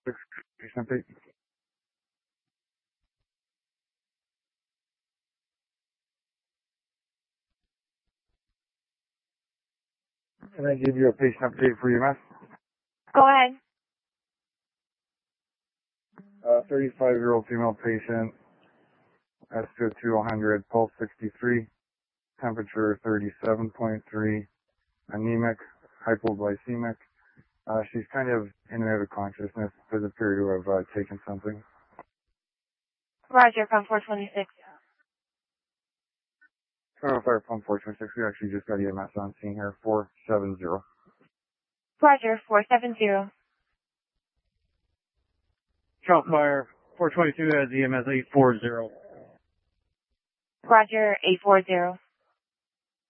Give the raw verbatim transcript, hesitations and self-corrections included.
Patient update. Can I give you a patient update for E M S? Go ahead. Uh, thirty-five-year-old female patient, S P O two one hundred, pulse sixty-three, temperature thirty-seven point three, anemic, hypoglycemic. Uh, she's kind of in and out of consciousness. Does appear to have uh, taken something. Roger, from four twenty-six. Toronto Fire Pump four twenty-six. We actually just got E M S on scene here. four seven zero. Roger, four seven zero. Toronto Fire four twenty-two has E M S eight four zero. Roger, eight four zero.